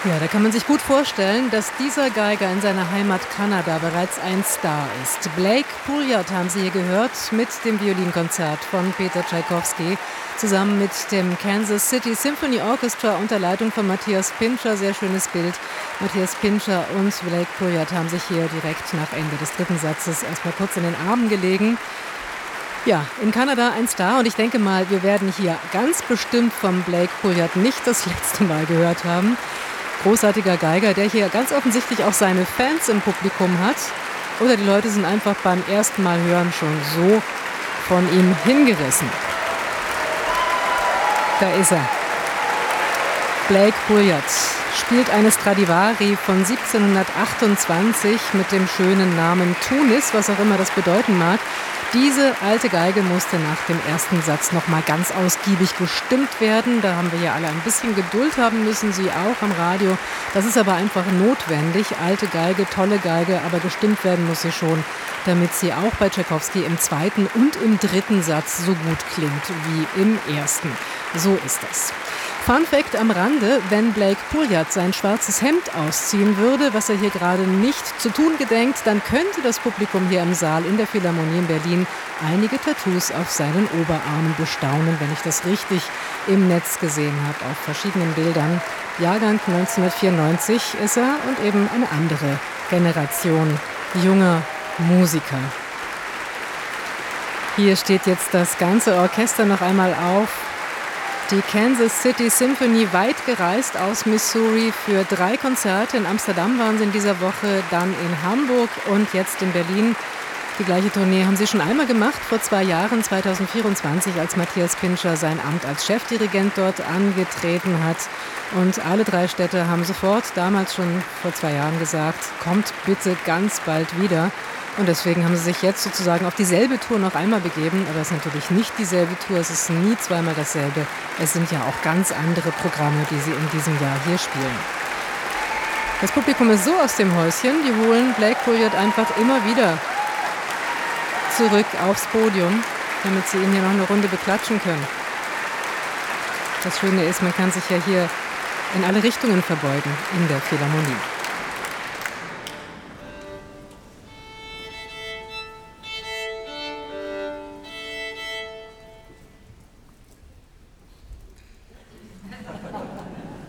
Ja, da kann man sich gut vorstellen, dass dieser Geiger in seiner Heimat Kanada bereits ein Star ist. Blake Pouliot haben Sie hier gehört mit dem Violinkonzert von Peter Tschaikowski zusammen mit dem Kansas City Symphony Orchestra unter Leitung von Matthias Pintscher. Sehr schönes Bild. Matthias Pintscher und Blake Pouliot haben sich hier direkt nach Ende des dritten Satzes erstmal kurz in den Armen gelegen. Ja, in Kanada ein Star und ich denke mal, wir werden hier ganz bestimmt von Blake Pouliot nicht das letzte Mal gehört haben. Großartiger Geiger, der hier ganz offensichtlich auch seine Fans im Publikum hat. Oder die Leute sind einfach beim ersten Mal hören schon so von ihm hingerissen. Da ist er. Blake Pouliot spielt eine Stradivari von 1728 mit dem schönen Namen Tunis, was auch immer das bedeuten mag. Diese alte Geige musste nach dem ersten Satz noch mal ganz ausgiebig gestimmt werden. Da haben wir ja alle ein bisschen Geduld haben müssen, Sie auch am Radio. Das ist aber einfach notwendig. Alte Geige, tolle Geige, aber gestimmt werden muss sie schon, damit sie auch bei Tschaikowski im zweiten und im dritten Satz so gut klingt wie im ersten. So ist das. Fun Fact am Rande, wenn Blake Pouliot sein schwarzes Hemd ausziehen würde, was er hier gerade nicht zu tun gedenkt, dann könnte das Publikum hier im Saal in der Philharmonie in Berlin einige Tattoos auf seinen Oberarmen bestaunen, wenn ich das richtig im Netz gesehen habe, auf verschiedenen Bildern. Jahrgang 1994 ist er und eben eine andere Generation junger Musiker. Hier steht jetzt das ganze Orchester noch einmal auf. Die Kansas City Symphony, weit gereist aus Missouri für 3 Konzerte. In Amsterdam waren sie in dieser Woche, dann in Hamburg und jetzt in Berlin. Die gleiche Tournee haben sie schon einmal gemacht, vor 2 Jahren, 2024, als Matthias Pintscher sein Amt als Chefdirigent dort angetreten hat. Und alle 3 Städte haben sofort, damals schon vor 2 Jahren gesagt, kommt bitte ganz bald wieder. Und deswegen haben sie sich jetzt sozusagen auf dieselbe Tour noch einmal begeben. Aber es ist natürlich nicht dieselbe Tour, es ist nie zweimal dasselbe. Es sind ja auch ganz andere Programme, die sie in diesem Jahr hier spielen. Das Publikum ist so aus dem Häuschen, die holen Blake Pouliot einfach immer wieder zurück aufs Podium, damit sie ihn hier noch eine Runde beklatschen können. Das Schöne ist, man kann sich ja hier in alle Richtungen verbeugen in der Philharmonie.